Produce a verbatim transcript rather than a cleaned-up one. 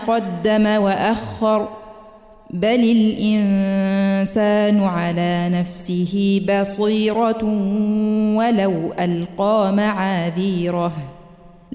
قدم وأخر بل الإنسان على نفسه بصيرة ولو ألقى معاذيره